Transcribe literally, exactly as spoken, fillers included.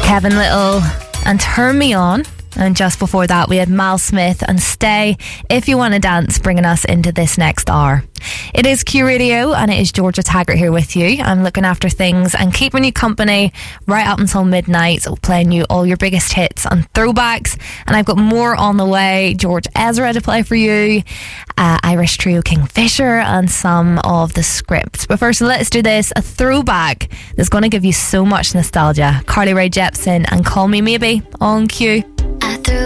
Kevin Little and Turn Me On. And just before that, we had Mal Smith and Stay, If You Want to Dance, bringing us into this next hour. It is Q Radio, and it is Georgia Taggart here with you. I'm looking after things and keeping you company right up until midnight, playing you all your biggest hits and throwbacks. And I've got more on the way. George Ezra to play for you, uh, Irish trio Kingfisher, and some of the scripts. But first, let's do this. A throwback that's going to give you so much nostalgia. Carly Rae Jepsen and Call Me Maybe on Q. I threw